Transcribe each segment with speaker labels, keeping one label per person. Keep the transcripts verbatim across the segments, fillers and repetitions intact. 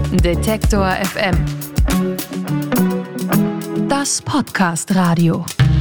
Speaker 1: Detektor F M. Das Podcast-Radio.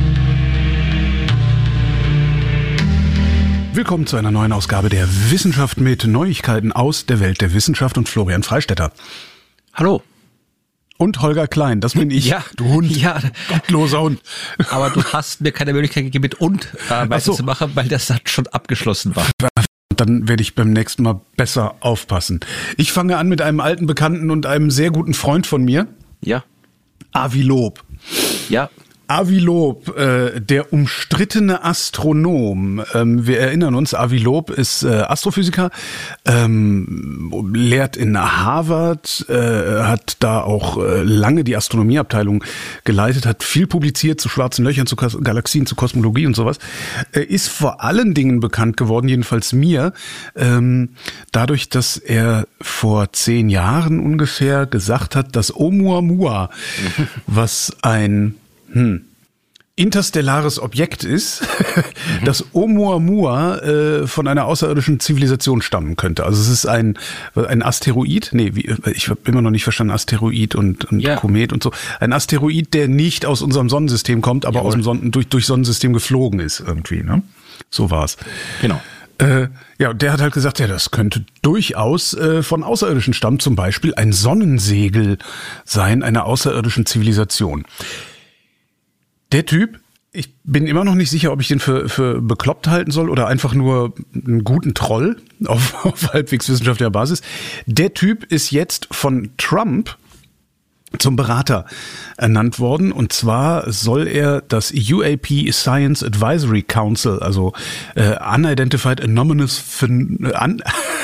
Speaker 2: Willkommen zu einer neuen Ausgabe der Wissenschaft mit Neuigkeiten aus der Welt der Wissenschaft und Florian Freistetter.
Speaker 3: Hallo.
Speaker 2: Und Holger Klein, das bin ich,
Speaker 3: ja,
Speaker 2: du Hund,
Speaker 3: ja,
Speaker 2: gottloser Hund.
Speaker 3: Aber du hast mir keine Möglichkeit gegeben, mit und äh, weiterzumachen, so. Weil der Satz schon abgeschlossen war.
Speaker 2: Dann werde ich beim nächsten Mal besser aufpassen. Ich fange an mit einem alten Bekannten und einem sehr guten Freund von mir.
Speaker 3: Ja.
Speaker 2: Avi Loeb.
Speaker 3: Ja.
Speaker 2: Avi Loeb, äh, der umstrittene Astronom. Ähm, wir erinnern uns, Avi Loeb ist äh, Astrophysiker, ähm, lehrt in Harvard, äh, hat da auch äh, lange die Astronomieabteilung geleitet, hat viel publiziert zu schwarzen Löchern, zu Kas- Galaxien, zu Kosmologie und sowas. Äh, ist vor allen Dingen bekannt geworden, jedenfalls mir, ähm, dadurch, dass er vor zehn Jahren ungefähr gesagt hat, dass Oumuamua, was ein Hm. interstellares Objekt ist, mhm. das Oumuamua äh, von einer außerirdischen Zivilisation stammen könnte. Also es ist ein ein Asteroid, nee, wie, ich habe immer noch nicht verstanden, Asteroid und, und ja. Komet und so. Ein Asteroid, der nicht aus unserem Sonnensystem kommt, aber Jawohl. aus dem Sonnen, durch, durch Sonnensystem geflogen ist irgendwie. Ne? So war's.
Speaker 3: Genau.
Speaker 2: Äh, ja, der hat halt gesagt, ja, das könnte durchaus äh, von Außerirdischen stammen, zum Beispiel ein Sonnensegel sein, einer außerirdischen Zivilisation. Der Typ, ich bin immer noch nicht sicher, ob ich den für, für bekloppt halten soll oder einfach nur einen guten Troll auf, auf halbwegs wissenschaftlicher Basis. Der Typ ist jetzt von Trump zum Berater ernannt worden, und zwar soll er das U A P Science Advisory Council, also äh, Unidentified Anomalous Phen- un-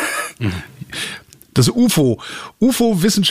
Speaker 2: Das U F O, U F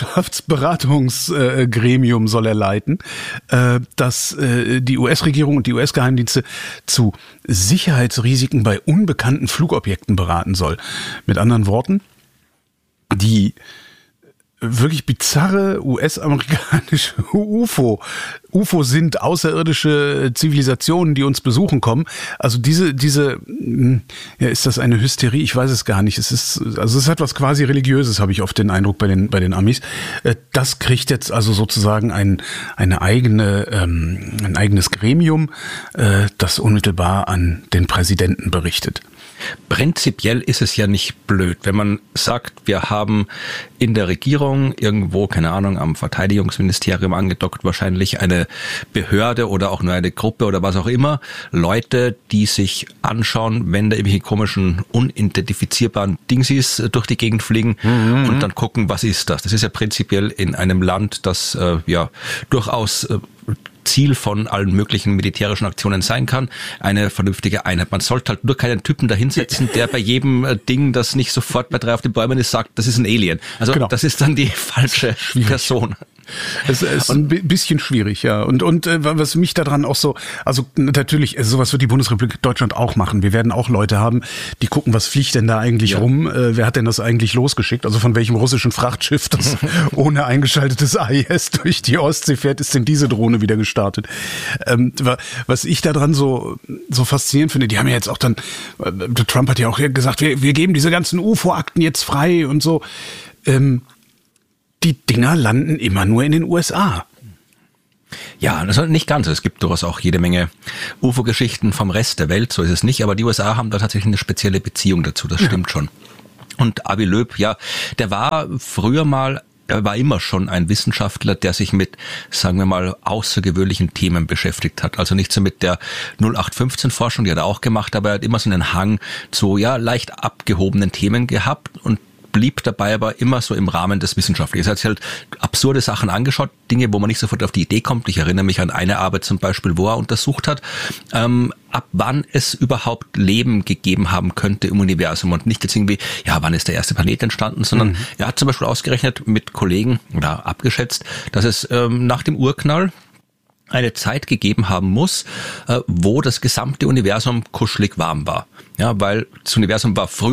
Speaker 2: O-Wissenschaftsberatungsgremium soll er leiten, das die U S-Regierung und die U S-Geheimdienste zu Sicherheitsrisiken bei unbekannten Flugobjekten beraten soll. Mit anderen Worten, die wirklich bizarre U S-amerikanische U F O. U F O sind außerirdische Zivilisationen, die uns besuchen kommen. Also diese, diese, ja, ist das eine Hysterie? Ich weiß es gar nicht. Es ist, also es hat was quasi Religiöses, habe ich oft den Eindruck bei den, bei den Amis. Das kriegt jetzt also sozusagen ein, eine eigene, ähm, ein eigenes Gremium, äh, das unmittelbar an den Präsidenten berichtet.
Speaker 3: Prinzipiell ist es ja nicht blöd, wenn man sagt, wir haben in der Regierung irgendwo, keine Ahnung, am Verteidigungsministerium angedockt, wahrscheinlich eine Behörde oder auch nur eine Gruppe oder was auch immer, Leute, die sich anschauen, wenn da irgendwelche komischen, unidentifizierbaren Dingsies durch die Gegend fliegen mhm. und dann gucken, was ist das? Das ist ja prinzipiell in einem Land, das äh, ja durchaus äh, Ziel von allen möglichen militärischen Aktionen sein kann, eine vernünftige Einheit. Man sollte halt nur keinen Typen dahinsetzen, der bei jedem Ding, das nicht sofort bei drei auf den Bäumen ist, sagt, das ist ein Alien. Also genau. Das ist dann die falsche Schwierig. Person.
Speaker 2: Es ist ein bisschen schwierig, ja. Und und äh, was mich daran auch so, also natürlich, also sowas wird die Bundesrepublik Deutschland auch machen. Wir werden auch Leute haben, die gucken, was fliegt denn da eigentlich ja. rum? Äh, wer hat denn das eigentlich losgeschickt? Also von welchem russischen Frachtschiff, das ohne eingeschaltetes A I S durch die Ostsee fährt, ist denn diese Drohne wieder gestartet? Ähm, was ich daran so so faszinierend finde, die haben ja jetzt auch dann, äh, Trump hat ja auch gesagt, wir, wir geben diese ganzen U F O-Akten jetzt frei und so. Ähm, Die Dinger landen immer nur in den U S A.
Speaker 3: Ja, das ist nicht ganz. Es gibt durchaus auch jede Menge U F O-Geschichten vom Rest der Welt, so ist es nicht. Aber die U S A haben da tatsächlich eine spezielle Beziehung dazu, das stimmt ja. schon. Und Avi Loeb, ja, der war früher mal, er war immer schon ein Wissenschaftler, der sich mit, sagen wir mal, außergewöhnlichen Themen beschäftigt hat. Also nicht so mit der null acht fünfzehn Forschung, die hat er auch gemacht, aber er hat immer so einen Hang zu, ja, leicht abgehobenen Themen gehabt und blieb dabei aber immer so im Rahmen des Wissenschaftlichen. Er hat sich halt absurde Sachen angeschaut, Dinge, wo man nicht sofort auf die Idee kommt. Ich erinnere mich an eine Arbeit zum Beispiel, wo er untersucht hat, ähm, ab wann es überhaupt Leben gegeben haben könnte im Universum und nicht jetzt irgendwie, ja, wann ist der erste Planet entstanden, sondern mhm. er hat zum Beispiel ausgerechnet mit Kollegen oder abgeschätzt, dass es ähm, nach dem Urknall eine Zeit gegeben haben muss, wo das gesamte Universum kuschelig warm war. Ja, weil das Universum war früher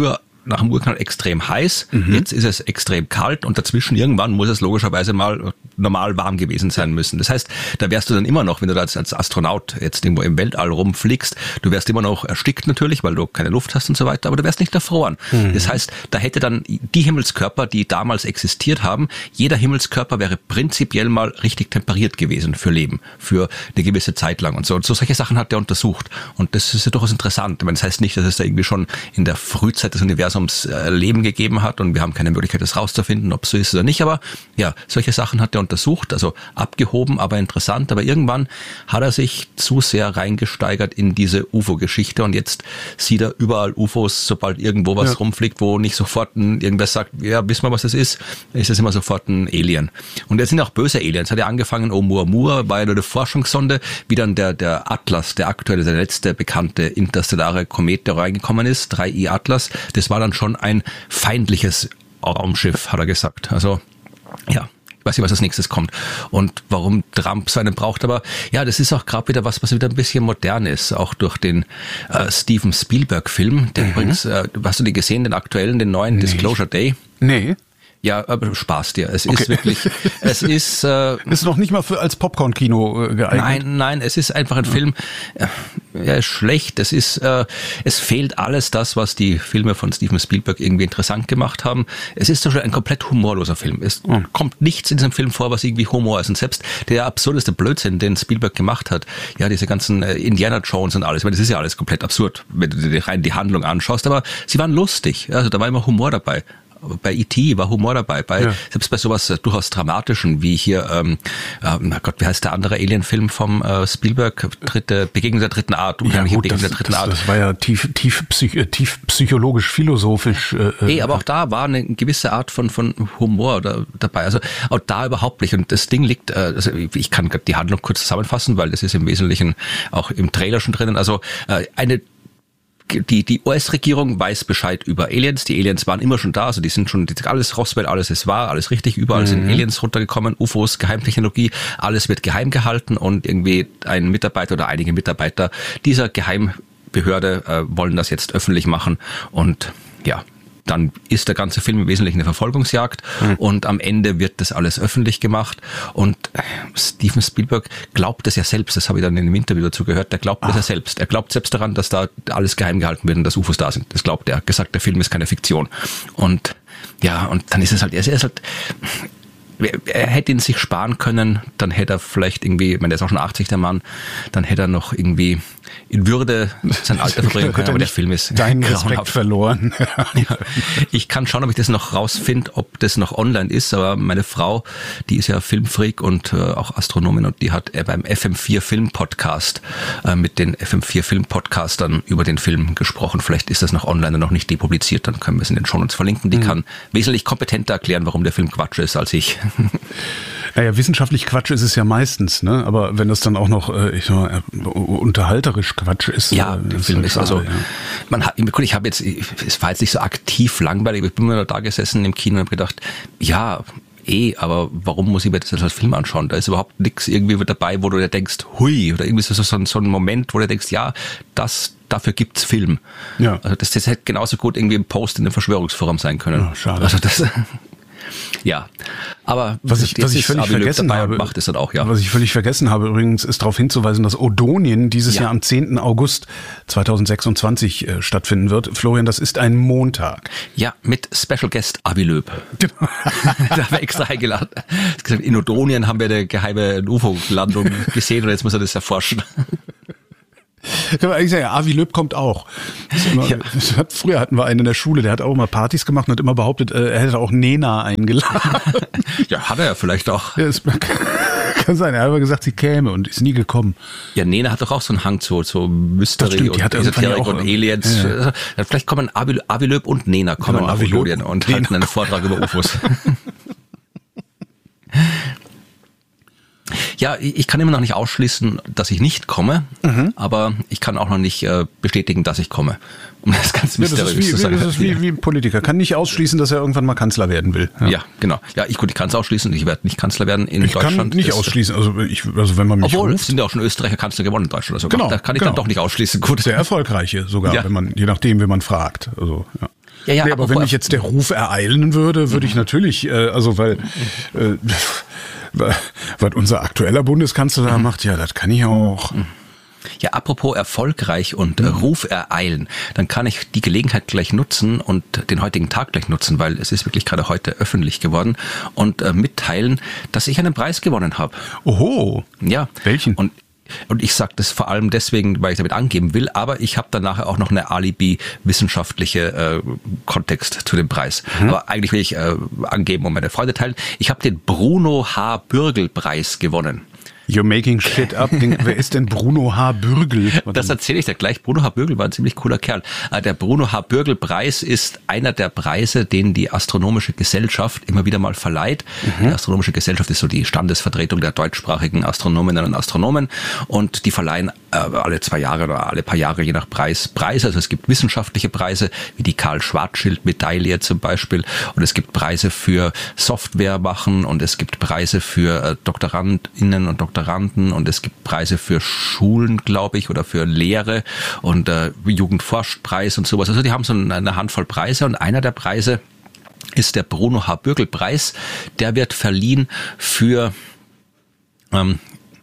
Speaker 3: nach dem Urknall extrem heiß,
Speaker 2: Mhm.
Speaker 3: jetzt ist es extrem kalt und dazwischen irgendwann muss es logischerweise mal normal warm gewesen sein müssen. Das heißt, da wärst du dann immer noch, wenn du da als, als Astronaut jetzt irgendwo im Weltall rumfliegst, du wärst immer noch erstickt natürlich, weil du keine Luft hast und so weiter, aber du wärst nicht erfroren. Mhm. Das heißt, da hätte dann die Himmelskörper, die damals existiert haben, jeder Himmelskörper wäre prinzipiell mal richtig temperiert gewesen für Leben, für eine gewisse Zeit lang und so. Und so solche Sachen hat er untersucht. Und das ist ja durchaus interessant. Ich meine, das heißt nicht, dass es da irgendwie schon in der Frühzeit des Universums äh, Leben gegeben hat und wir haben keine Möglichkeit, das rauszufinden, ob es so ist oder nicht. Aber ja, solche Sachen hat er untersucht, also abgehoben, aber interessant. Aber irgendwann hat er sich zu sehr reingesteigert in diese U F O-Geschichte und jetzt sieht er überall U F Os, sobald irgendwo was ja. rumfliegt, wo nicht sofort ein, irgendwer sagt, ja, wissen wir, was das ist, ist das immer sofort ein Alien. Und es sind auch böse Aliens. Hat ja angefangen, Oumuamua war ja nur eine Forschungssonde, wie dann der, der Atlas, der aktuelle, der letzte bekannte interstellare Komet, der reingekommen ist, drei I Atlas, das war dann schon ein feindliches Raumschiff, hat er gesagt. Also, ja. Ich weiß nicht, was als nächstes kommt und warum Trump so einen braucht, aber ja, das ist auch gerade wieder was, was wieder ein bisschen modern ist, auch durch den äh, Steven Spielberg-Film, der mhm. übrigens, äh, hast du den gesehen, den aktuellen, den neuen nee. Disclosure Day?
Speaker 2: Nee.
Speaker 3: Ja, aber Spaß dir. Es okay. ist wirklich, es ist... Äh,
Speaker 2: ist noch nicht mal für als Popcorn-Kino äh, geeignet?
Speaker 3: Nein, nein, es ist einfach ein ja. Film, äh, er ist schlecht, es ist, äh, es fehlt alles das, was die Filme von Steven Spielberg irgendwie interessant gemacht haben. Es ist zum Beispiel ein komplett humorloser Film. Es mhm. kommt nichts in diesem Film vor, was irgendwie Humor ist. Und selbst der absurdeste Blödsinn, den Spielberg gemacht hat, ja, diese ganzen äh, Indiana Jones und alles, weil das ist ja alles komplett absurd, wenn du dir rein die Handlung anschaust, aber sie waren lustig, also da war immer Humor dabei. Bei E T war Humor dabei, bei ja. selbst bei sowas äh, durchaus Dramatischen, wie hier, ähm, äh, na Gott, wie heißt der andere Alien-Film vom äh, Spielberg? Dritte, Begegnung der dritten Art.
Speaker 2: Ja, gut, Begegnung das, der dritten das, Art. Das war ja tief, tief, psych, tief psychologisch, philosophisch. Äh,
Speaker 3: Ey, aber auch da war eine gewisse Art von von Humor da, dabei. Also auch da überhaupt nicht. Und das Ding liegt, äh, also ich kann die Handlung kurz zusammenfassen, weil das ist im Wesentlichen auch im Trailer schon drinnen. Also äh, eine Die, die U S-Regierung weiß Bescheid über Aliens. Die Aliens waren immer schon da, also die sind schon, die, alles Roswell, alles ist wahr, alles richtig, überall mhm. sind Aliens runtergekommen, U F Os, Geheimtechnologie, alles wird geheim gehalten und irgendwie ein Mitarbeiter oder einige Mitarbeiter dieser Geheimbehörde äh, wollen das jetzt öffentlich machen und ja, dann ist der ganze Film im Wesentlichen eine Verfolgungsjagd mhm. und am Ende wird das alles öffentlich gemacht und Steven Spielberg glaubt es ja selbst, das habe ich dann in einem Interview dazu gehört, der glaubt es ja selbst. Er glaubt selbst daran, dass da alles geheim gehalten wird und dass U F Os da sind. Das glaubt er. Er hat gesagt, der Film ist keine Fiktion. Und ja, und dann ist es halt, er ist halt, er hätte ihn sich sparen können, dann hätte er vielleicht irgendwie, ich meine, der ist auch schon achtzig, der Mann, dann hätte er noch irgendwie in Würde sein Alter verbringen können, aber der Film ist
Speaker 2: deinen Respekt verloren.
Speaker 3: Ja. Ich kann schauen, ob ich das noch rausfinde, ob das noch online ist, aber meine Frau, die ist ja Filmfreak und äh, auch Astronomin und die hat äh, beim F M vier Film Podcast äh, mit den F M vier Film Podcastern über den Film gesprochen. Vielleicht ist das noch online und noch nicht depubliziert, dann können wir es in den Shownotes verlinken. Die mhm. kann wesentlich kompetenter erklären, warum der Film Quatsch ist, als ich.
Speaker 2: Naja, wissenschaftlich Quatsch ist es ja meistens, ne? Aber wenn das dann auch noch äh, ich sag mal, unterhalterisch Quatsch ist.
Speaker 3: Ja,
Speaker 2: äh,
Speaker 3: der Film ist
Speaker 2: schade,
Speaker 3: also,
Speaker 2: ja.
Speaker 3: man hat, ich habe jetzt, es war jetzt nicht so aktiv langweilig, ich bin mir da gesessen im Kino und habe gedacht, ja, eh, aber warum muss ich mir das als Film anschauen? Da ist überhaupt nichts irgendwie dabei, wo du dir denkst, hui, oder irgendwie so, so, so ein Moment, wo du denkst, ja, das, dafür gibt's Film. Ja. Also das, das hätte genauso gut irgendwie ein Post in einem Verschwörungsforum sein können.
Speaker 2: Ja, schade.
Speaker 3: Also das, ja, aber
Speaker 2: was ich, was ich völlig vergessen habe,
Speaker 3: macht es dann auch, ja.
Speaker 2: Was ich völlig vergessen habe übrigens, ist darauf hinzuweisen, dass Odonien dieses ja. Jahr am zehnten August zweitausendsechsundzwanzig äh, stattfinden wird. Florian, das ist ein Montag.
Speaker 3: Ja, mit Special Guest Avi Loeb. Da haben wir extra eingeladen. In Odonien haben wir eine geheime U F O-Landung gesehen und jetzt muss er das erforschen.
Speaker 2: Kann man eigentlich sagen, Avi Loeb kommt auch. Das immer, ja. das hat, früher hatten wir einen in der Schule, der hat auch immer Partys gemacht und hat immer behauptet, er hätte auch Nena eingeladen.
Speaker 3: Ja, hat er ja vielleicht auch. Ja,
Speaker 2: das kann sein, er hat aber gesagt, sie käme und ist nie gekommen.
Speaker 3: Ja, Nena hat doch auch so einen Hang zu, zu Mystery
Speaker 2: stimmt,
Speaker 3: und Esoterik und Aliens. Ja, ja. Vielleicht kommen Avi, Avi Loeb und Nena kommen
Speaker 2: genau,
Speaker 3: nach Odonien und Nena. halten einen Vortrag über U F Os. Ja, ich kann immer noch nicht ausschließen, dass ich nicht komme, mhm. aber ich kann auch noch nicht äh, bestätigen, dass ich komme. Um das ganz mysteriös
Speaker 2: ja, das ist wie,
Speaker 3: zu sagen.
Speaker 2: Das ist wie, wie ein Politiker. Kann nicht ausschließen, dass er irgendwann mal Kanzler werden will.
Speaker 3: Ja, ja genau. Ja, ich, gut, ich kann es ausschließen. Ich werde nicht Kanzler werden in
Speaker 2: ich
Speaker 3: Deutschland.
Speaker 2: Ich kann nicht
Speaker 3: das,
Speaker 2: ausschließen. Also, ich, also wenn man mich
Speaker 3: Obwohl,
Speaker 2: ruft,
Speaker 3: es sind ja auch schon Österreicher Kanzler gewonnen in Deutschland. Also
Speaker 2: genau,
Speaker 3: da kann ich
Speaker 2: genau.
Speaker 3: dann doch nicht ausschließen. Gut.
Speaker 2: Sehr erfolgreiche sogar, ja. wenn man, je nachdem, wie man fragt. Also, ja.
Speaker 3: Ja, ja,
Speaker 2: nee, aber wenn mich jetzt der Ruf ereilen würde, würde ich natürlich, äh, also weil, äh, was unser aktueller Bundeskanzler da macht, ja, das kann ich auch.
Speaker 3: Ja, apropos erfolgreich und äh, Ruf ereilen, dann kann ich die Gelegenheit gleich nutzen und den heutigen Tag gleich nutzen, weil es ist wirklich gerade heute öffentlich geworden und äh, mitteilen, dass ich einen Preis gewonnen habe.
Speaker 2: Oho.
Speaker 3: Ja.
Speaker 2: Welchen?
Speaker 3: Und Und ich sage das vor allem deswegen, weil ich damit angeben will, aber ich habe dann nachher auch noch eine Alibi-wissenschaftliche äh, Kontext zu dem Preis. Mhm. Aber eigentlich will ich äh, angeben und meine Freude teilen. Ich habe den Bruno H. Bürgel-Preis gewonnen.
Speaker 2: You're making shit up. Den, wer ist denn Bruno H. Bürgel?
Speaker 3: Das erzähle ich dir gleich. Bruno H. Bürgel war ein ziemlich cooler Kerl. Der Bruno H. Bürgel-Preis ist einer der Preise, den die Astronomische Gesellschaft immer wieder mal verleiht. Mhm. Die Astronomische Gesellschaft ist so die Standesvertretung der deutschsprachigen Astronominnen und Astronomen und die verleihen äh, alle zwei Jahre oder alle paar Jahre je nach Preis Preise. Also es gibt wissenschaftliche Preise, wie die Karl-Schwarzschild-Medaille zum Beispiel, und es gibt Preise für Software machen und es gibt Preise für äh, DoktorandInnen und Doktoranden und es gibt Preise für Schulen, glaube ich, oder für Lehre und äh, Jugendforschpreis und sowas. Also die haben so eine Handvoll Preise und einer der Preise ist der Bruno H. Bürgel-Preis. Der wird verliehen für ähm,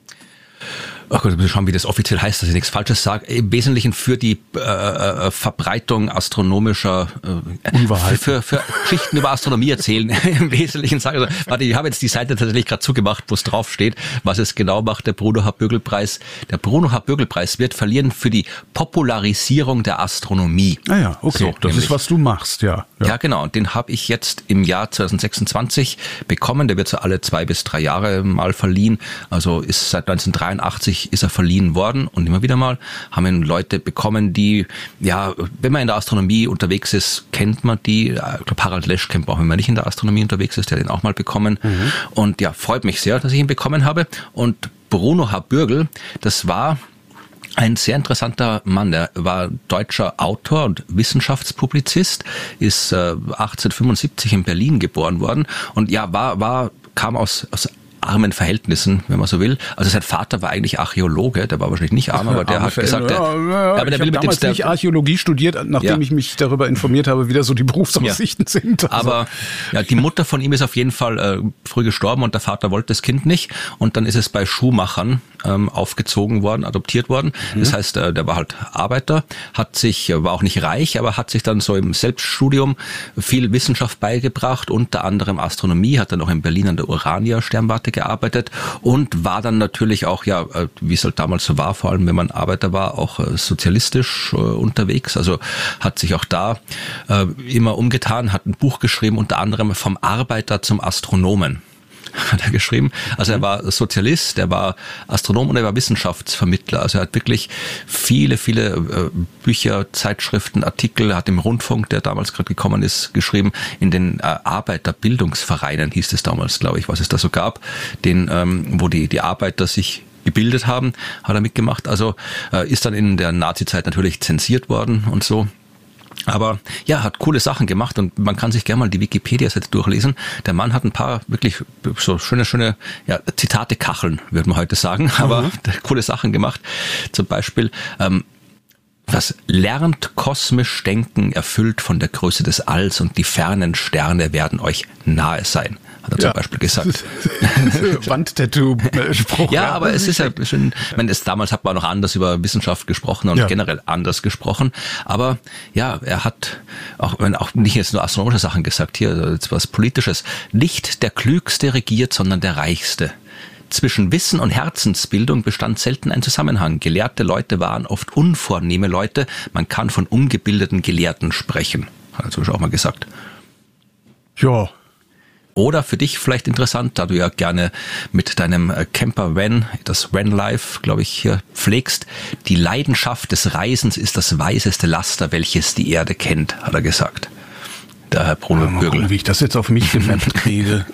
Speaker 3: ach Gott, ich muss schauen, wie das offiziell heißt, dass ich nichts Falsches sage. Im Wesentlichen für die äh, Verbreitung astronomischer äh, Unwahrheit. Für, für Geschichten über Astronomie erzählen. Im Wesentlichen sage ich, also, warte, ich habe jetzt die Seite tatsächlich gerade zugemacht, wo es drauf steht, was es genau macht, der Bruno H. Bürgel-Preis. Der Bruno H. Bürgel-Preis wird verliehen für die Popularisierung der Astronomie.
Speaker 2: Ah ja, okay, so, das nämlich. Ist, was du machst, ja.
Speaker 3: Ja, ja genau, und den habe ich jetzt im Jahr zwanzig sechsundzwanzig bekommen. Der wird so alle zwei bis drei Jahre mal verliehen. Also ist seit neunzehnhundertdreiundachtzig ist er verliehen worden und immer wieder mal haben ihn Leute bekommen, die, ja, wenn man in der Astronomie unterwegs ist, kennt man die. Ich glaube, Harald Lesch kennt man auch, wenn man nicht in der Astronomie unterwegs ist, der hat ihn auch mal bekommen. Mhm. Und ja, freut mich sehr, dass ich ihn bekommen habe. Und Bruno H. Bürgel, das war ein sehr interessanter Mann, der war deutscher Autor und Wissenschaftspublizist, ist äh, achtzehnhundertfünfundsiebzig in Berlin geboren worden und ja, war, war, kam aus, aus armen Verhältnissen, wenn man so will. Also sein Vater war eigentlich Archäologe, der war wahrscheinlich nicht arm, aber der hat gesagt, der,
Speaker 2: ja, ja, aber der ich will mit damals dem nicht Archäologie studiert, nachdem ja. ich mich darüber informiert habe, wie da so die Berufsaussichten ja. sind. Also. Aber
Speaker 3: ja, die Mutter von ihm ist auf jeden Fall äh, früh gestorben und der Vater wollte das Kind nicht und dann ist es bei Schuhmachern ähm, aufgezogen worden, adoptiert worden. Mhm. Das heißt, äh, der war halt Arbeiter, hat sich, war auch nicht reich, aber hat sich dann so im Selbststudium viel Wissenschaft beigebracht, unter anderem Astronomie, hat dann auch in Berlin an der Urania-Sternwarte gearbeitet und war dann natürlich auch, ja, wie es halt damals so war, vor allem wenn man Arbeiter war, auch sozialistisch äh, unterwegs. Also hat sich auch da äh, immer umgetan, hat ein Buch geschrieben, unter anderem Vom Arbeiter zum Astronomen. Hat er geschrieben. Also er war Sozialist, er war Astronom und er war Wissenschaftsvermittler. Also er hat wirklich viele, viele äh, Bücher, Zeitschriften, Artikel, hat im Rundfunk, der damals gerade gekommen ist, geschrieben, in den äh, Arbeiterbildungsvereinen hieß es damals, glaube ich, was es da so gab, den, ähm, wo die, die Arbeiter sich gebildet haben, hat er mitgemacht. Also äh, ist dann in der Nazizeit natürlich zensiert worden und so. Aber ja, hat coole Sachen gemacht und man kann sich gerne mal die Wikipedia-Seite durchlesen. Der Mann hat ein paar wirklich so schöne, schöne ja, Zitate-Kacheln, würde man heute sagen, aber mhm. coole Sachen gemacht. Zum Beispiel, ähm, das lernt kosmisch denken, erfüllt von der Größe des Alls und die fernen Sterne werden euch nahe sein. Hat er ja. zum Beispiel gesagt.
Speaker 2: Wandtattoo-Spruch.
Speaker 3: Ja, aber es ist ja schon, ich meine, es, damals hat man noch anders über Wissenschaft gesprochen und ja. generell anders gesprochen. Aber ja, er hat auch, wenn auch nicht jetzt nur astronomische Sachen gesagt, hier jetzt was Politisches. Nicht der Klügste regiert, sondern der Reichste. Zwischen Wissen und Herzensbildung bestand selten ein Zusammenhang. Gelehrte Leute waren oft unvornehme Leute. Man kann von ungebildeten Gelehrten sprechen. Hat er zum Beispiel auch mal gesagt.
Speaker 2: Ja.
Speaker 3: Oder für dich vielleicht interessant, da du ja gerne mit deinem Camper Van, das Vanlife, glaube ich, hier pflegst. Die Leidenschaft des Reisens ist das weiseste Laster, welches die Erde kennt, hat er gesagt. Der Herr Bruno
Speaker 2: ja,
Speaker 3: Bürgel.
Speaker 2: Gucken, wie ich das jetzt auf mich gemappt kriege.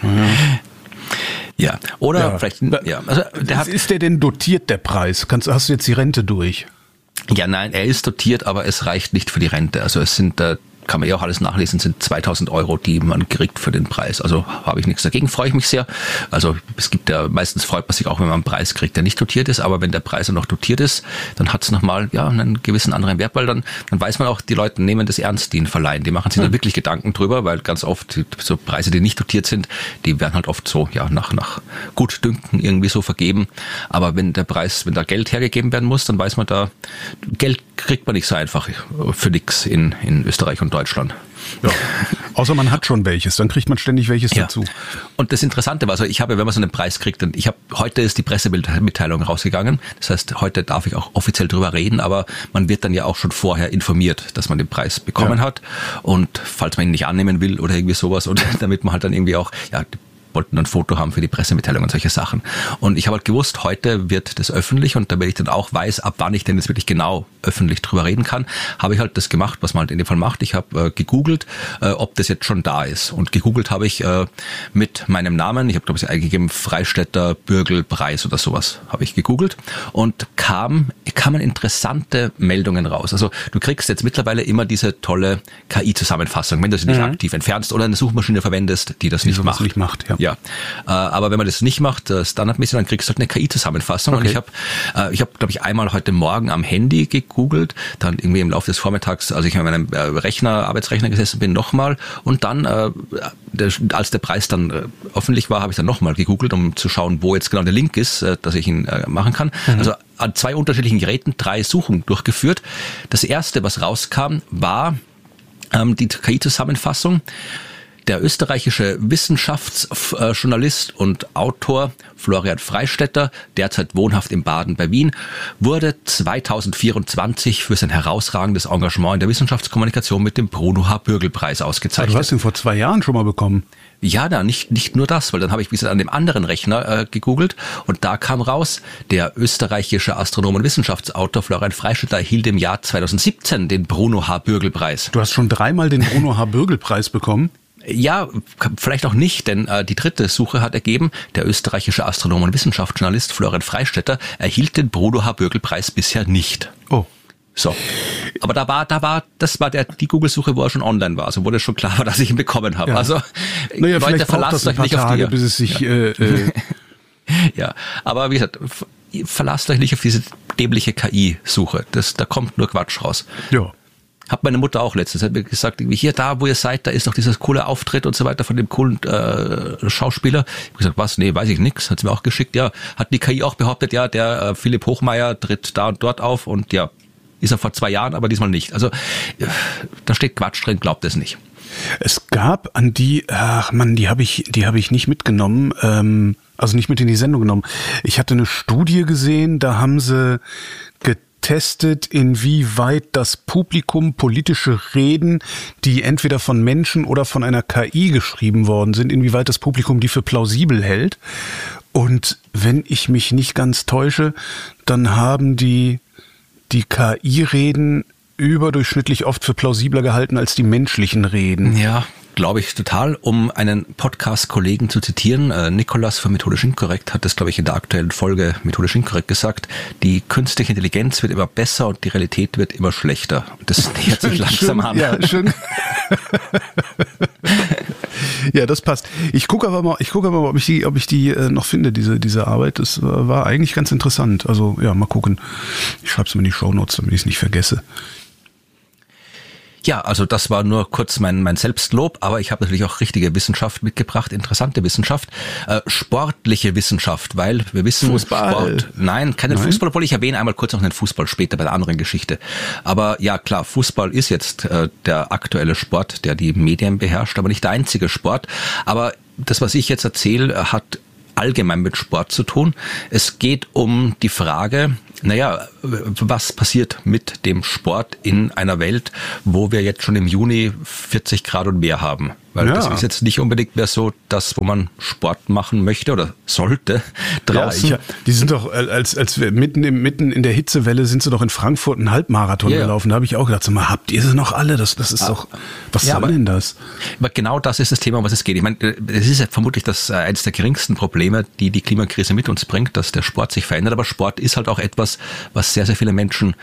Speaker 3: Ja, oder ja. vielleicht, ja. Also der hat,
Speaker 2: ist der denn dotiert, der Preis? Kannst, hast du jetzt die Rente durch?
Speaker 3: Ja, nein, er ist dotiert, aber es reicht nicht für die Rente. Also es sind äh, kann man ja auch alles nachlesen, sind zweitausend Euro, die man kriegt für den Preis. Also habe ich nichts dagegen, freue ich mich sehr. Also es gibt ja, meistens freut man sich auch, wenn man einen Preis kriegt, der nicht dotiert ist, aber wenn der Preis dann noch dotiert ist, dann hat es nochmal ja, einen gewissen anderen Wert, weil dann, dann weiß man auch, die Leute nehmen das ernst, die ihn verleihen. Die machen sich dann wirklich Gedanken drüber, weil ganz oft so Preise, die nicht dotiert sind, die werden halt oft so ja nach, nach Gutdünken irgendwie so vergeben. Aber wenn der Preis, wenn da Geld hergegeben werden muss, dann weiß man da, Geld kriegt man nicht so einfach für nix in, in Österreich und Deutschland.
Speaker 2: Ja. Außer man hat schon welches, dann kriegt man ständig welches ja. dazu.
Speaker 3: Und das Interessante war, also ich habe, wenn man so einen Preis kriegt, und ich habe, heute ist die Pressemitteilung rausgegangen, das heißt, heute darf ich auch offiziell drüber reden, aber man wird dann ja auch schon vorher informiert, dass man den Preis bekommen ja. hat und falls man ihn nicht annehmen will oder irgendwie sowas und damit man halt dann irgendwie auch, ja, wollten ein Foto haben für die Pressemitteilung und solche Sachen. Und ich habe halt gewusst, heute wird das öffentlich und damit ich dann auch weiß, ab wann ich denn jetzt wirklich genau öffentlich drüber reden kann, habe ich halt das gemacht, was man halt in dem Fall macht. Ich habe äh, gegoogelt, äh, ob das jetzt schon da ist. Und gegoogelt habe ich äh, mit meinem Namen, ich habe glaube ich eingegeben, Freistädter Bürgelpreis oder sowas, habe ich gegoogelt und kam, kamen interessante Meldungen raus. Also du kriegst jetzt mittlerweile immer diese tolle K I-Zusammenfassung, wenn du sie nicht mhm. aktiv entfernst oder eine Suchmaschine verwendest, die das die nicht macht.
Speaker 2: nicht macht. Ja.
Speaker 3: Ja, äh, aber wenn man das nicht macht, äh, standardmäßig, dann kriegst du halt eine K I-Zusammenfassung. Okay. Und ich habe, äh, ich habe, glaube ich, einmal heute Morgen am Handy gegoogelt, dann irgendwie im Laufe des Vormittags, als ich an meinem äh, Rechner, Arbeitsrechner gesessen bin, nochmal. Und dann, äh, der, als der Preis dann äh, öffentlich war, habe ich dann nochmal gegoogelt, um zu schauen, wo jetzt genau der Link ist, äh, dass ich ihn äh, machen kann. Mhm. Also an zwei unterschiedlichen Geräten drei Suchen durchgeführt. Das erste, was rauskam, war ähm, die K I-Zusammenfassung. Der österreichische Wissenschaftsjournalist und Autor Florian Freistetter, derzeit wohnhaft in Baden bei Wien, wurde zweitausendvierundzwanzig für sein herausragendes Engagement in der Wissenschaftskommunikation mit dem Bruno H. Bürgel-Preis ausgezeichnet.
Speaker 2: Du hast ihn vor zwei Jahren schon mal bekommen.
Speaker 3: Ja, da nicht nicht nur das, weil dann habe ich wie gesagt an dem anderen Rechner äh, gegoogelt und da kam raus, der österreichische Astronom und Wissenschaftsautor Florian Freistetter erhielt im Jahr zweitausendsiebzehn den Bruno H. Bürgel-Preis.
Speaker 2: Du hast schon dreimal den Bruno H. Bürgel-Preis bekommen?
Speaker 3: Ja, vielleicht auch nicht, denn äh, die dritte Suche hat ergeben, der österreichische Astronom und Wissenschaftsjournalist Florian Freistetter erhielt den Bruno H. Bürgel-Preis bisher nicht.
Speaker 2: Oh.
Speaker 3: So. Aber da war, da war, das war der, die Google-Suche, wo er schon online war. Also wo das schon klar war, dass ich ihn bekommen habe.
Speaker 2: Ja.
Speaker 3: Also,
Speaker 2: naja, Leute, verlasst euch nicht Tage, auf die. Bis es sich,
Speaker 3: ja.
Speaker 2: Äh, äh.
Speaker 3: ja, aber wie gesagt, verlasst euch nicht auf diese dämliche K I-Suche. Das, da kommt nur Quatsch raus.
Speaker 2: Ja.
Speaker 3: Hat meine Mutter auch letztens, hat mir gesagt, irgendwie hier, da, wo ihr seid, da ist doch dieses coole Auftritt und so weiter von dem coolen äh, Schauspieler. Ich habe gesagt, was? Nee, weiß ich nix. Hat sie mir auch geschickt. Ja, hat die K I auch behauptet, ja, der äh, Philipp Hochmeier tritt da und dort auf und ja, ist er vor zwei Jahren, aber diesmal nicht. Also äh, da steht Quatsch drin, glaubt es nicht.
Speaker 2: Es gab an die, ach Mann, die habe ich, die habe ich nicht mitgenommen, ähm, also nicht mit in die Sendung genommen. Ich hatte eine Studie gesehen, da haben sie getestet, inwieweit das Publikum politische Reden, die entweder von Menschen oder von einer K I geschrieben worden sind, inwieweit das Publikum die für plausibel hält. Und wenn ich mich nicht ganz täusche, dann haben die die K I-Reden überdurchschnittlich oft für plausibler gehalten als die menschlichen Reden.
Speaker 3: Ja, glaube ich total. Um einen Podcast-Kollegen zu zitieren, äh, Nikolas von Methodisch Inkorrekt hat das, glaube ich, in der aktuellen Folge Methodisch Inkorrekt gesagt, die künstliche Intelligenz wird immer besser und die Realität wird immer schlechter. Das nähert sich langsam an.
Speaker 2: Ja, schön. Ja, das passt. Ich gucke aber mal, ich gucke aber mal, ob ich die, ob ich die äh, noch finde, diese, diese Arbeit. Das äh, war eigentlich ganz interessant. Also, ja, mal gucken. Ich schreibe es mir in die Shownotes, damit ich es nicht vergesse.
Speaker 3: Ja, also das war nur kurz mein mein Selbstlob, aber ich habe natürlich auch richtige Wissenschaft mitgebracht, interessante Wissenschaft, äh, sportliche Wissenschaft, weil wir wissen,
Speaker 2: Fußball.
Speaker 3: Sport, nein, keinen
Speaker 2: Nein?
Speaker 3: Fußball, obwohl ich erwähne einmal kurz noch den Fußball später bei der anderen Geschichte. Aber ja, klar, Fußball ist jetzt äh, der aktuelle Sport, der die Medien beherrscht, aber nicht der einzige Sport. Aber das, was ich jetzt erzähle, hat allgemein mit Sport zu tun. Es geht um die Frage, naja, was passiert mit dem Sport in einer Welt, wo wir jetzt schon im Juni vierzig Grad und mehr haben? Weil ja. das ist jetzt nicht unbedingt mehr so das, wo man Sport machen möchte oder sollte draußen.
Speaker 2: Ja, ich, die sind doch, als, als wir mitten, im, mitten in der Hitzewelle sind sie doch in Frankfurt einen Halbmarathon yeah. gelaufen. Da habe ich auch gedacht, sag mal, habt ihr sie noch alle? Das, das ist ah, doch, was ja, soll aber, denn das?
Speaker 3: Aber genau das ist das Thema, um was es geht. Ich meine, es ist ja vermutlich das eines der geringsten Probleme, die die Klimakrise mit uns bringt, dass der Sport sich verändert. Aber Sport ist halt auch etwas, was sehr, sehr viele Menschen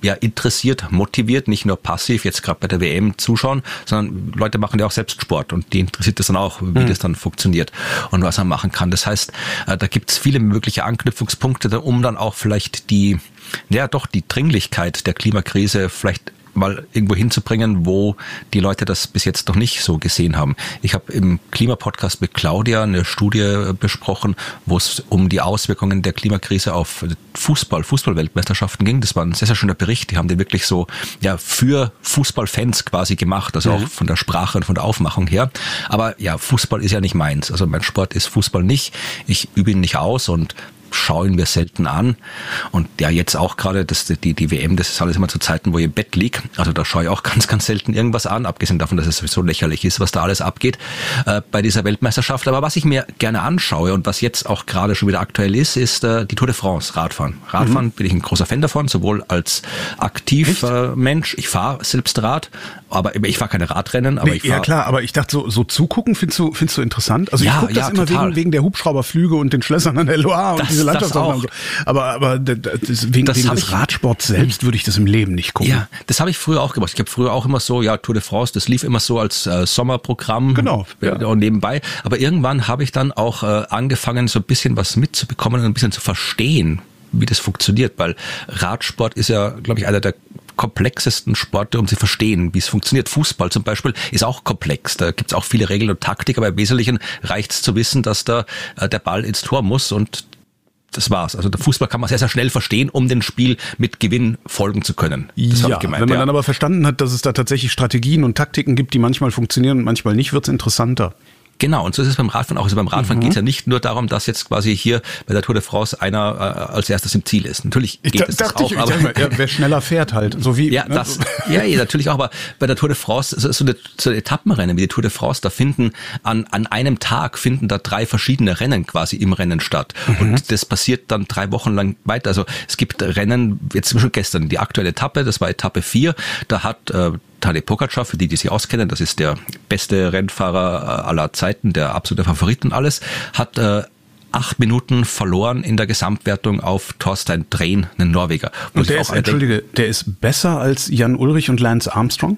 Speaker 3: ja interessiert, motiviert, nicht nur passiv jetzt gerade bei der W M zuschauen, sondern Leute machen ja auch selbst Sport und die interessiert das dann auch, wie mhm. das dann funktioniert und was man machen kann. Das heißt, da gibt es viele mögliche Anknüpfungspunkte, um dann auch vielleicht die, ja doch die Dringlichkeit der Klimakrise vielleicht mal irgendwo hinzubringen, wo die Leute das bis jetzt noch nicht so gesehen haben. Ich habe im Klimapodcast mit Claudia eine Studie besprochen, wo es um die Auswirkungen der Klimakrise auf Fußball, Fußball-Weltmeisterschaften ging. Das war ein sehr, sehr schöner Bericht. Die haben den wirklich so ja für Fußballfans quasi gemacht, also mhm. auch von der Sprache und von der Aufmachung her. Aber ja, Fußball ist ja nicht meins. Also mein Sport ist Fußball nicht. Ich übe ihn nicht aus und schauen wir selten an. Und ja, jetzt auch gerade das, die, die W M, das ist alles immer zu Zeiten, wo ich im Bett liege. Also da schaue ich auch ganz, ganz selten irgendwas an, abgesehen davon, dass es sowieso lächerlich ist, was da alles abgeht äh, bei dieser Weltmeisterschaft. Aber was ich mir gerne anschaue und was jetzt auch gerade schon wieder aktuell ist, ist äh, die Tour de France, Radfahren. Radfahren mhm. bin ich ein großer Fan davon, sowohl als aktiver äh, Mensch. Ich fahre selbst Rad, aber ich fahre keine Radrennen. Aber
Speaker 2: nee,
Speaker 3: ich fahr,
Speaker 2: ja klar, aber ich dachte, so, so zugucken findest du, findest du interessant? Also
Speaker 3: ja,
Speaker 2: ich gucke das
Speaker 3: ja,
Speaker 2: immer wegen, wegen der Hubschrauberflüge und den Schlössern an der Loire und
Speaker 3: das,
Speaker 2: diese Landschaftsaufnahmen. So. Aber, aber das, wegen, das wegen des Radsports selbst würde ich das im Leben nicht gucken.
Speaker 3: Ja, das habe ich früher auch gemacht. Ich habe früher auch immer so, ja, Tour de France, das lief immer so als äh, Sommerprogramm.
Speaker 2: Genau. Ja.
Speaker 3: Und nebenbei. Aber irgendwann habe ich dann auch äh, angefangen, so ein bisschen was mitzubekommen und ein bisschen zu verstehen, wie das funktioniert. Weil Radsport ist ja, glaube ich, einer der komplexesten Sporte, um zu verstehen, wie es funktioniert. Fußball zum Beispiel ist auch komplex. Da gibt es auch viele Regeln und Taktik, aber im Wesentlichen reicht es zu wissen, dass da äh, der Ball ins Tor muss und das war's. Also der Fußball kann man sehr, sehr schnell verstehen, um dem Spiel mit Gewinn folgen zu können. Das
Speaker 2: ja,
Speaker 3: habe ich gemeint.
Speaker 2: Wenn man
Speaker 3: ja.
Speaker 2: dann aber verstanden hat, dass es da tatsächlich Strategien und Taktiken gibt, die manchmal funktionieren und manchmal nicht, wird's interessanter.
Speaker 3: Genau, und so ist es beim Radfahren auch. Also beim Radfahren mhm. geht es ja nicht nur darum, dass jetzt quasi hier bei der Tour de France einer äh, als erstes im Ziel ist. Natürlich geht
Speaker 2: ich
Speaker 3: es
Speaker 2: dachte
Speaker 3: das auch.
Speaker 2: Ich,
Speaker 3: aber
Speaker 2: ich mal, ja, wer schneller fährt halt. So wie,
Speaker 3: ja,
Speaker 2: ne?
Speaker 3: das, ja, ja, natürlich auch. Aber bei der Tour de France, so, so, eine, so eine Etappenrennen wie die Tour de France, da finden an, an einem Tag finden da drei verschiedene Rennen quasi im Rennen statt. Mhm. Und das passiert dann drei Wochen lang weiter. Also es gibt Rennen, jetzt zum Beispiel gestern, die aktuelle Etappe, das war Etappe vier, da hat äh, Tadej Pogačar, für die, die sich auskennen, das ist der beste Rennfahrer aller Zeiten, der absolute Favorit und alles, hat äh, acht Minuten verloren in der Gesamtwertung auf Thorstein Drehn, einen Norweger.
Speaker 2: Und der ist, entschuldige, der ist besser als Jan Ullrich und Lance Armstrong?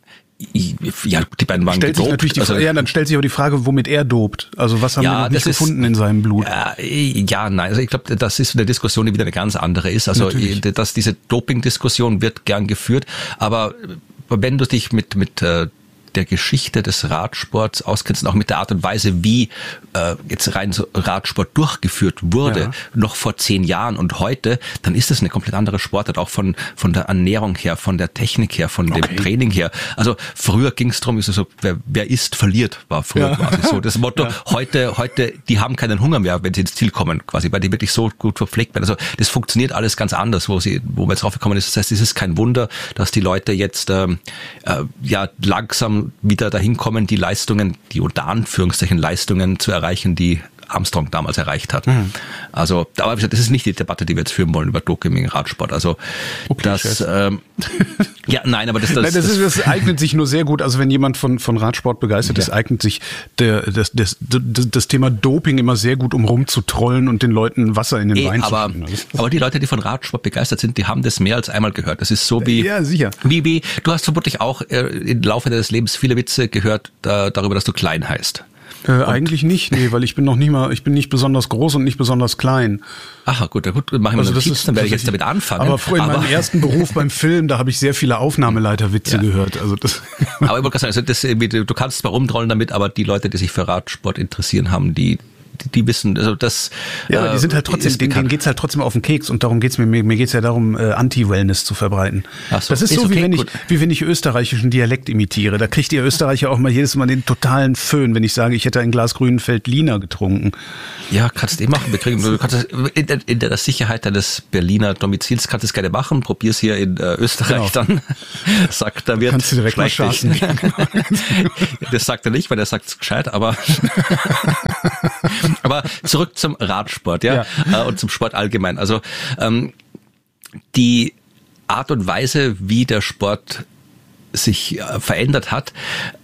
Speaker 3: Ja, die beiden waren
Speaker 2: stellt sich natürlich die Frage, also, ja, dann stellt sich aber die Frage, womit er dopt. Also was haben ja, wir noch nicht gefunden ist, in seinem Blut?
Speaker 3: Äh, ja, nein, also ich glaube, das ist eine Diskussion, die wieder eine ganz andere ist. Also dass diese Doping-Diskussion wird gern geführt, aber wenn du dich mit mit äh, der Geschichte des Radsports auskennst und auch mit der Art und Weise, wie äh, jetzt rein so Radsport durchgeführt wurde, ja. noch vor zehn Jahren und heute, dann ist das eine komplett andere Sportart, auch von von der Ernährung her, von der Technik her, von okay. dem Training her. Also früher ging es darum, so, wer, wer isst, verliert, war früher ja. quasi so das Motto. Ja. Heute, heute, die haben keinen Hunger mehr, wenn sie ins Ziel kommen, quasi, weil die wirklich so gut verpflegt werden. Also das funktioniert alles ganz anders, wo sie, wo wir jetzt draufgekommen ist. Das heißt, es ist kein Wunder, dass die Leute jetzt ähm, äh, ja langsam wieder dahin kommen, die Leistungen, die unter Anführungszeichen Leistungen zu erreichen, die Armstrong damals erreicht hat. Mhm. Also, aber das ist nicht die Debatte, die wir jetzt führen wollen über Doping im Radsport. Also okay, das, ähm, ja, nein, aber das, das,
Speaker 2: nein, das, ist, das eignet sich nur sehr gut. Also wenn jemand von von Radsport begeistert ist, ja. eignet sich der das, das das das Thema Doping immer sehr gut, um rumzutrollen und den Leuten Wasser in den
Speaker 3: e,
Speaker 2: Wein
Speaker 3: aber,
Speaker 2: zu schütten.
Speaker 3: Aber die Leute, die von Radsport begeistert sind, die haben das mehr als einmal gehört. Das ist so wie
Speaker 2: ja sicher.
Speaker 3: Wie, wie du hast vermutlich auch äh, im Laufe deines Lebens viele Witze gehört da, darüber, dass du klein heißt.
Speaker 2: Äh, eigentlich nicht, nee, weil ich bin noch nicht mal, ich bin nicht besonders groß und nicht besonders klein.
Speaker 3: Ach gut, gut, machen wir also das Notiz, ist, dann werde ich jetzt damit anfangen.
Speaker 2: Aber früher in meinem ersten Beruf beim Film, da habe ich sehr viele Aufnahmeleiterwitze ja. gehört. Also das. Aber ich wollte sagen, also das, du kannst zwar rumtrollen damit, aber die Leute, die sich für Radsport interessieren, haben die Die, die wissen, also das. Ja, aber die sind halt trotzdem, denen, denen geht's halt trotzdem auf den Keks und darum geht's mir. Mir, mir geht's ja darum, äh, Anti-Wellness zu verbreiten. Ach so, das ist, ist so, okay, wie wenn gut. ich, wie wenn ich österreichischen Dialekt imitiere. Da kriegt ihr Österreicher auch mal jedes Mal den totalen Föhn, wenn ich sage, ich hätte ein Glas grünen Veltliner getrunken.
Speaker 3: Ja, kannst du eh machen. Wir kriegen, du kannst das in der, in der Sicherheit deines Berliner Domizils kannst du es gerne machen. Probier's hier in äh, Österreich genau. dann. Sagt, da wird.
Speaker 2: Kannst du direkt mal schaffen.
Speaker 3: Das sagt er nicht, weil er sagt es gescheit, aber. Aber zurück zum Radsport, ja, ja. und zum Sport allgemein. Also ähm, die Art und Weise, wie der Sport sich äh, verändert hat,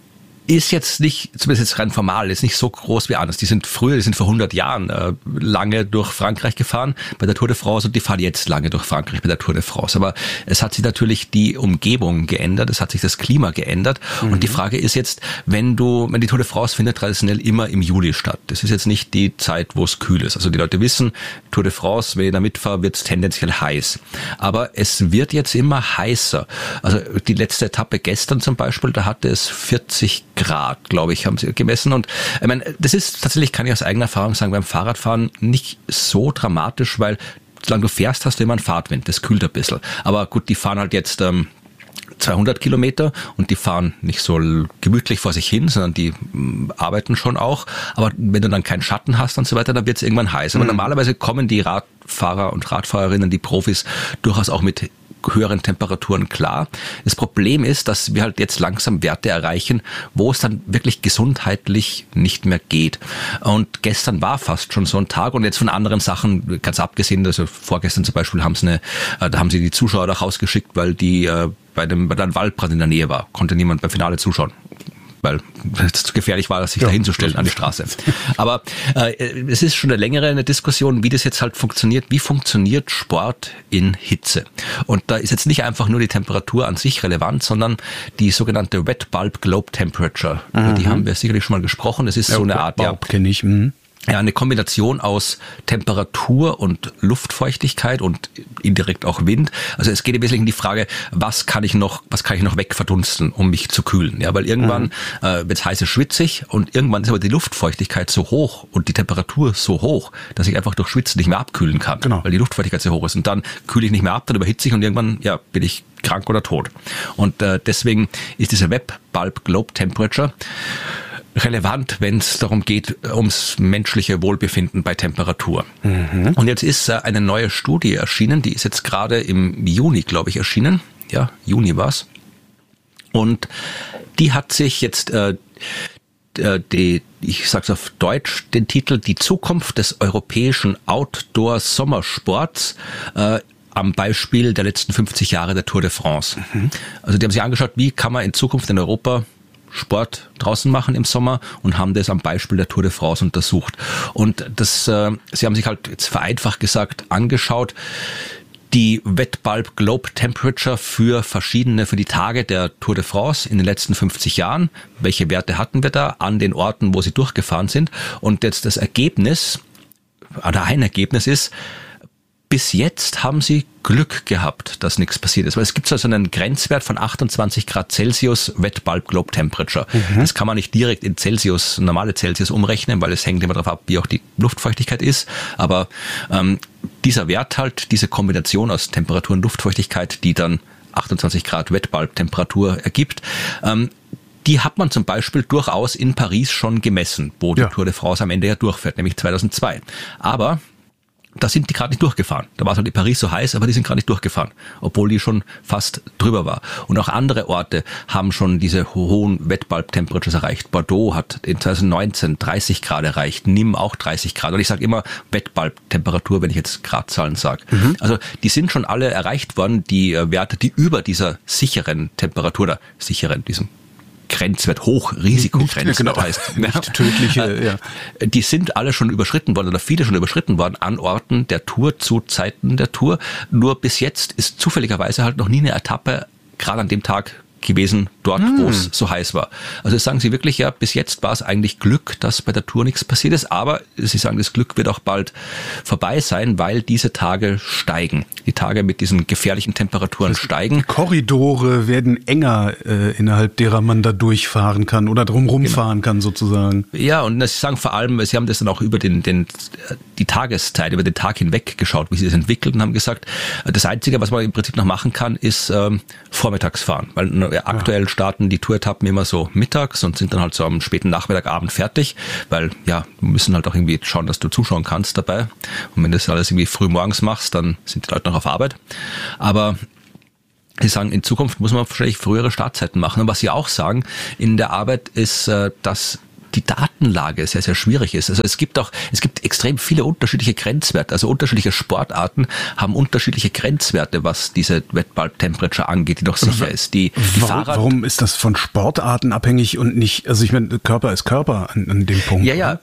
Speaker 3: ist jetzt nicht, zumindest jetzt rein formal, ist nicht so groß wie anders. Die sind früher, die sind vor hundert Jahren äh, lange durch Frankreich gefahren bei der Tour de France und die fahren jetzt lange durch Frankreich bei der Tour de France. Aber es hat sich natürlich die Umgebung geändert, es hat sich das Klima geändert mhm. und die Frage ist jetzt, wenn du, wenn die Tour de France findet traditionell immer im Juli statt. Das ist jetzt nicht die Zeit, wo es kühl ist. Also die Leute wissen, Tour de France, wenn ich da mitfahre, wird es tendenziell heiß. Aber es wird jetzt immer heißer. Also die letzte Etappe gestern zum Beispiel, da hatte es vierzig Grad, glaube ich, haben sie gemessen. Und ich meine, das ist tatsächlich, kann ich aus eigener Erfahrung sagen, beim Fahrradfahren nicht so dramatisch, weil solange du fährst, hast du immer einen Fahrtwind. Das kühlt ein bisschen. Aber gut, die fahren halt jetzt ähm, zweihundert Kilometer und die fahren nicht so gemütlich vor sich hin, sondern die m, arbeiten schon auch. Aber wenn du dann keinen Schatten hast und so weiter, dann wird es irgendwann heiß. Aber mhm. normalerweise kommen die Radfahrer und Radfahrerinnen, die Profis, durchaus auch mit höheren Temperaturen klar. Das Problem ist, dass wir halt jetzt langsam Werte erreichen, wo es dann wirklich gesundheitlich nicht mehr geht. Und gestern war fast schon so ein Tag und jetzt von anderen Sachen, ganz abgesehen, also vorgestern zum Beispiel haben sie eine, da haben sie die Zuschauer da rausgeschickt, weil die äh, bei dem bei einem Waldbrand in der Nähe war. Konnte niemand beim Finale zuschauen, weil es zu gefährlich war, sich ja, da hinzustellen an die Straße. Aber äh, es ist schon eine längere eine Diskussion, wie das jetzt halt funktioniert. Wie funktioniert Sport in Hitze? Und da ist jetzt nicht einfach nur die Temperatur an sich relevant, sondern die sogenannte Wet Bulb Globe Temperature. Mhm. Über die haben wir sicherlich schon mal gesprochen. Das ist ja, so eine Art, ja,
Speaker 2: kenne ich. Mhm.
Speaker 3: Ja, eine Kombination aus Temperatur und Luftfeuchtigkeit und indirekt auch Wind. Also es geht im Wesentlichen um die Frage, was kann ich noch, was kann ich noch wegverdunsten, um mich zu kühlen? Ja, weil irgendwann mhm. äh, wird es heiß, schwitzig und irgendwann ist aber die Luftfeuchtigkeit so hoch und die Temperatur so hoch, dass ich einfach durch Schwitzen nicht mehr abkühlen kann, genau. weil die Luftfeuchtigkeit so hoch ist. Und dann kühle ich nicht mehr ab, dann überhitze ich und irgendwann ja bin ich krank oder tot. Und äh, deswegen ist diese Wet Bulb Globe Temperature relevant, wenn es darum geht, ums menschliche Wohlbefinden bei Temperatur. Mhm. Und jetzt ist äh, eine neue Studie erschienen, die ist jetzt gerade im Juni, glaube ich, erschienen. Ja, Juni war's. Und die hat sich jetzt, äh, die, ich sag's auf Deutsch, den Titel Die Zukunft des europäischen Outdoor-Sommersports äh, am Beispiel der letzten fünfzig Jahre der Tour de France. Mhm. Also die haben sich angeschaut, wie kann man in Zukunft in Europa Sport draußen machen im Sommer und haben das am Beispiel der Tour de France untersucht. Und das, äh, sie haben sich halt jetzt vereinfacht gesagt angeschaut, die Wet Bulb Globe Temperature für verschiedene, für die Tage der Tour de France in den letzten fünfzig Jahren. Welche Werte hatten wir da an den Orten, wo sie durchgefahren sind? Und jetzt das Ergebnis, oder ein Ergebnis ist, bis jetzt haben sie Glück gehabt, dass nichts passiert ist. Weil es gibt so einen Grenzwert von achtundzwanzig Grad Celsius Wet Bulb Globe Temperature. Mhm. Das kann man nicht direkt in Celsius, normale Celsius umrechnen, weil es hängt immer darauf ab, wie auch die Luftfeuchtigkeit ist. Aber ähm, dieser Wert halt, diese Kombination aus Temperatur und Luftfeuchtigkeit, die dann achtundzwanzig Grad Wet Bulb Temperatur ergibt, ähm, die hat man zum Beispiel durchaus in Paris schon gemessen, wo ja. die Tour de France am Ende ja durchfährt, nämlich zweitausendzwei. Aber da sind die gerade nicht durchgefahren. Da war es halt in Paris so heiß, aber die sind gerade nicht durchgefahren, obwohl die schon fast drüber war. Und auch andere Orte haben schon diese hohen Wet Bulb Temperatures erreicht. Bordeaux hat in zweitausendneunzehn dreißig Grad erreicht, Nîmes auch dreißig Grad. Und ich sage immer Wet Bulb Temperatur, wenn ich jetzt Gradzahlen sage. Mhm. Also die sind schon alle erreicht worden, die Werte, die über dieser sicheren Temperatur, oder sicheren, diesem Grenzwert, Hochrisikogrenzwert
Speaker 2: genau,
Speaker 3: heißt.
Speaker 2: Nicht tödliche, ja.
Speaker 3: Die sind alle schon überschritten worden oder viele schon überschritten worden an Orten der Tour zu Zeiten der Tour. Nur bis jetzt ist zufälligerweise halt noch nie eine Etappe gerade an dem Tag gewesen, dort, hm. wo es so heiß war. Also sagen Sie wirklich, ja, bis jetzt war es eigentlich Glück, dass bei der Tour nichts passiert ist, aber Sie sagen, das Glück wird auch bald vorbei sein, weil diese Tage steigen. Die Tage mit diesen gefährlichen Temperaturen steigen.
Speaker 2: Die Korridore werden enger, äh, innerhalb derer man da durchfahren kann oder drumherum genau. fahren kann sozusagen.
Speaker 3: Ja, und Sie sagen vor allem, Sie haben das dann auch über den, den, die Tageszeit, über den Tag hinweg geschaut, wie Sie das entwickelt und haben gesagt, das Einzige, was man im Prinzip noch machen kann, ist ähm, vormittags fahren, weil aktuell starten die Tour-Etappen immer so mittags und sind dann halt so am späten Nachmittag, Abend fertig, weil ja, wir müssen halt auch irgendwie schauen, dass du zuschauen kannst dabei. Und wenn du das alles irgendwie früh morgens machst, dann sind die Leute noch auf Arbeit. Aber Sie sagen, in Zukunft muss man wahrscheinlich frühere Startzeiten machen. Und was Sie auch sagen in der Arbeit ist, dass die Datenlage sehr, sehr schwierig ist. Also es gibt auch, es gibt extrem viele unterschiedliche Grenzwerte. Also unterschiedliche Sportarten haben unterschiedliche Grenzwerte, was diese Wet Bulb Temperature angeht, die doch sicher ist. Die, die
Speaker 2: warum,
Speaker 3: Fahrrad
Speaker 2: warum ist das von Sportarten abhängig und nicht, also ich meine, Körper ist Körper an, an dem Punkt.
Speaker 3: Ja, ja,